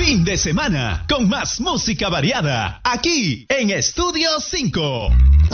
fin de semana con más música variada aquí en Estudio 5.